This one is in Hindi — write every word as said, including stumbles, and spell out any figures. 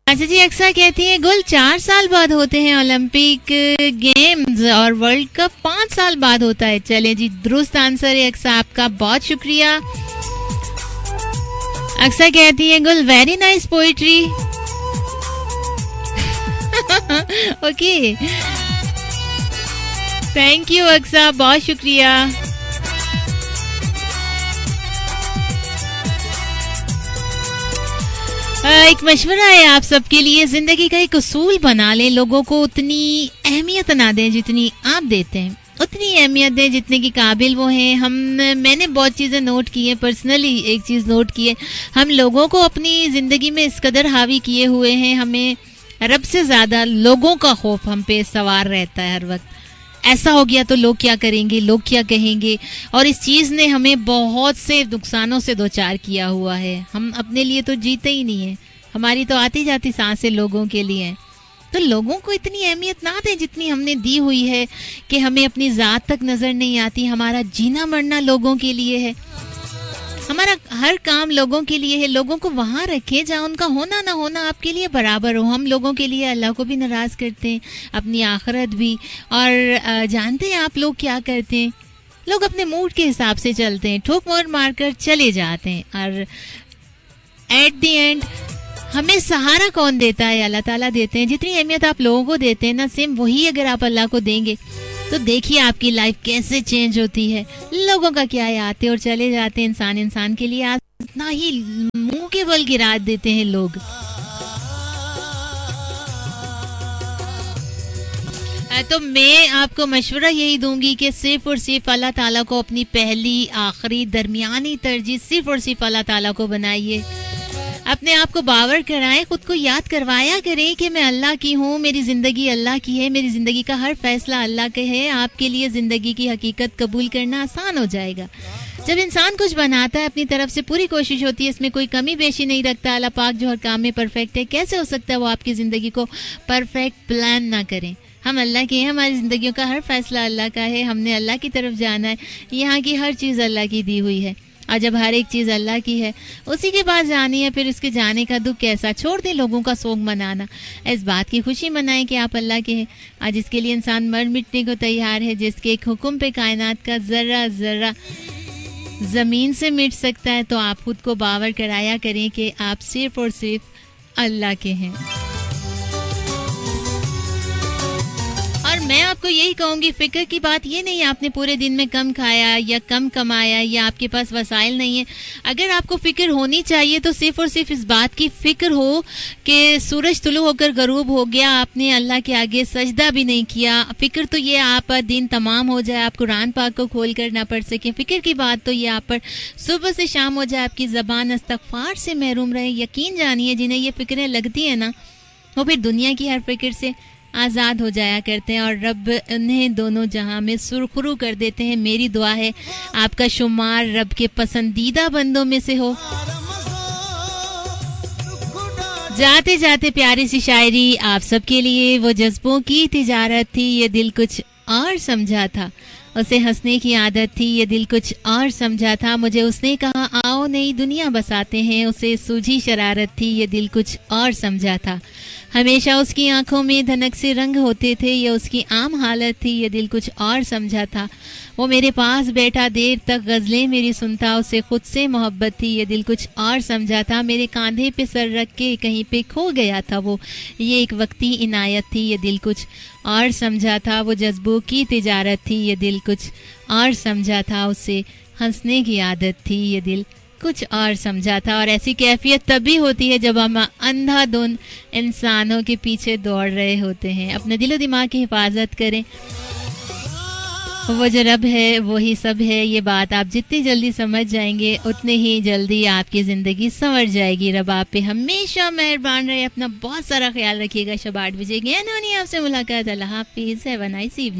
अच्छा जी, अक्सा कहती है गुल चार साल बाद होते हैं ओलंपिक गेम्स और वर्ल्ड कप पाँच साल बाद होता है। चले जी, दुरुस्त आंसर है अक्सा आपका, बहुत शुक्रिया। अक्सा कहती है गुल very nice poetry. Okay, thank you Aqsa, बहुत शुक्रिया। एक मशवरा है आप सबके लिए, जिंदगी का एक उसूल बना लें, लोगों को उतनी अहमियत ना दें जितनी आप देते हैं, उतनी अहमियत दें जितने की काबिल वो हैं। हम मैंने बहुत चीज़ें नोट की हैं, पर्सनली एक चीज़ नोट की है, हम लोगों को अपनी ज़िंदगी में इस कदर हावी किए हुए हैं, हमें रब से ज़्यादा लोगों का खौफ हम पे सवार रहता है हर वक्त। ऐसा हो गया तो लोग क्या करेंगे, लोग क्या कहेंगे, और इस चीज़ ने हमें बहुत से नुकसानों से दो चार किया हुआ है। हम अपने लिए तो जीते ही नहीं है, हमारी तो आती जाती सांसें लोगों के लिए हैं। तो लोगों को इतनी अहमियत ना दें जितनी हमने दी हुई है कि हमें अपनी ज़ात तक नज़र नहीं आती। हमारा जीना मरना लोगों के लिए है, हमारा हर काम लोगों के लिए है। लोगों को वहाँ रखें जहाँ उनका होना ना होना आपके लिए बराबर हो। हम लोगों के लिए अल्लाह को भी नाराज करते हैं, अपनी आखिरत भी। और जानते हैं आप लोग क्या करते हैं, लोग अपने मूड के हिसाब से चलते हैं, ठोक मोर मारकर चले जाते हैं, और एट द एंड हमें सहारा कौन देता है? अल्लाह ताला देते हैं। जितनी अहमियत आप लोगों को देते हैं ना, सेम वही अगर आप अल्लाह को देंगे तो देखिए आपकी लाइफ कैसे चेंज होती है। लोगों का क्या है, आते और चले जाते हैं, इंसान इंसान के लिए आज इतना ही मुंह के बल गिरा देते हैं लोग। तो मैं आपको मशवरा यही दूंगी कि सिर्फ और सिर्फ अल्लाह ताला को अपनी पहली, आखिरी, दरमियानी तरजीह सिर्फ और सिर्फ अल्लाह ताला को बनाइए। अपने आप को बावर कराएं, खुद को याद करवाया करें कि मैं अल्लाह की हूँ, मेरी ज़िंदगी अल्लाह की है, मेरी ज़िंदगी का हर फैसला अल्लाह का है। आपके लिए ज़िंदगी की हकीकत कबूल करना आसान हो जाएगा। जब इंसान कुछ बनाता है, अपनी तरफ से पूरी कोशिश होती है, इसमें कोई कमी पेशी नहीं रखता। अल्लाह पाक जो हर काम में परफेक्ट है, कैसे हो सकता है वो आपकी ज़िंदगी को परफेक्ट प्लान ना करें? हम अल्लाह के हैं, हमारी ज़िंदगियों का हर फैसला अल्लाह का है, हमने अल्लाह की तरफ जाना है। यहाँ की हर चीज़ अल्लाह की दी हुई है, और जब हर एक चीज़ अल्लाह की है उसी के पास जानी है, फिर उसके जाने का दुख कैसा। छोड़ दें लोगों का शोक मनाना, इस बात की खुशी मनाएं कि आप अल्लाह के हैं। आज इसके लिए इंसान मर मिटने को तैयार है, जिसके एक हुक्म पे कायनात का ज़र्रा ज़र्रा ज़मीन से मिट सकता है। तो आप खुद को बावर कराया करें कि आप सिर्फ और सिर्फ अल्लाह के हैं। और मैं आपको यही कहूँगी, फिक्र की बात ये नहीं आपने पूरे दिन में कम खाया या कम कमाया या आपके पास वसाइल नहीं है। अगर आपको फिक्र होनी चाहिए तो सिर्फ और सिर्फ इस बात की फिक्र हो कि सूरज तुलू होकर गरूब हो गया, आपने अल्लाह के आगे सजदा भी नहीं किया। फिक्र तो ये आप पर दिन तमाम हो जाए, आप कुरान पाक को खोल कर ना पढ़ सकें। फिक्र की बात तो ये आप पर सुबह से शाम हो जाए, आपकी ज़बान इस्तग़फ़ार से महरूम रहे। यकीन जानिए, जिन्हें ये फिक्रें लगती हैं ना, वो फिर दुनिया की हर फिक्र से आज़ाद हो जाया करते हैं, और रब उन्हें दोनों जहां में सुरखरू कर देते हैं। मेरी दुआ है आपका शुमार रब के पसंदीदा बंदों में से हो। जाते जाते प्यारी सी शायरी आप सबके लिए। वो जज्बों की तिजारत थी, ये दिल कुछ और समझा था। उसे हंसने की आदत थी, ये दिल कुछ और समझा था। मुझे उसने कहा आओ नई दुनिया बसाते हैं। उसे सूझी शरारत थी, ये दिल कुछ और समझा था। हमेशा उसकी आंखों में धनक से रंग होते थे, ये उसकी आम हालत थी, ये दिल कुछ और समझा था। वो मेरे पास बैठा देर तक गज़लें मेरी सुनता, उसे खुद से मोहब्बत थी, ये दिल कुछ और समझा था। मेरे कांधे पे सर रख के कहीं पे खो गया था वो, ये एक वक्ती इनायत थी, ये दिल कुछ और समझा था। वो जज्बों की तिजारत थी, ये दिल कुछ और समझा था। उसे हंसने की आदत थी, ये दिल कुछ और समझा था। और ऐसी कैफियत तभी होती है जब हम अंधाधुन इंसानों के पीछे दौड़ रहे होते हैं। अपने दिलो दिमाग की हिफाजत करें, वो जो रब है वही सब है। ये बात आप जितनी जल्दी समझ जाएंगे उतने ही जल्दी आपकी ज़िंदगी संवर जाएगी। रब आप पे हमेशा मेहरबान रहे। अपना बहुत सारा ख्याल रखिएगा। शब आठ बजे आपसे मुलाकात। अल्लाह हाफिज़। Have a nice evening.